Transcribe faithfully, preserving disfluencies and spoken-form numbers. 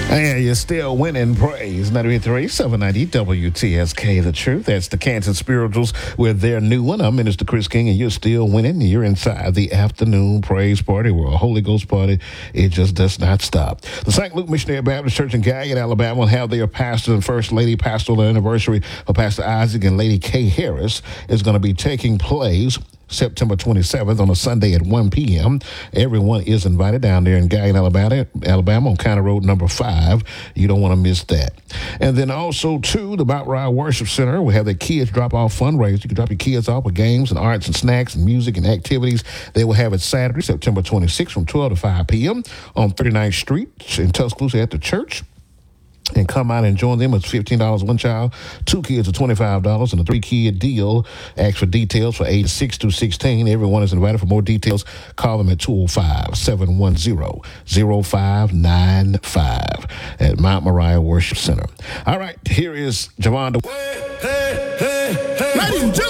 And you're still winning praise. ninety-three, seven ninety W T S K, The Truth. That's the Kansas Spirituals with their new one. I'm Minister Chris King, and you're still winning. You're inside the afternoon praise party. We're a Holy Ghost party. It just does not stop. The Saint Luke Missionary Baptist Church in Guyot, Alabama will have their pastor and first lady pastoral anniversary of Pastor Isaac and Lady Kay Harris is going to be taking place September twenty-seventh on a Sunday at one p.m. Everyone is invited down there in Guyot, Alabama, Alabama on County Road number five. You don't want to miss that. And then also, too, the Mount Rye Worship Center will have their kids drop-off fundraiser. You can drop your kids off with games and arts and snacks and music and activities. They will have it Saturday, September twenty-sixth from twelve to five p.m. on thirty-ninth Street in Tuscaloosa at the church. And come out and join them. It's fifteen dollars one child, two kids are twenty-five dollars, and a three-kid deal. Ask for details for ages six to sixteen. Everyone is invited. For more details, call them at two oh five, seven one zero, zero five nine five at Mount Moriah Worship Center. All right, here is Javonda. Hey, hey, hey, hey. Ladies and gentlemen.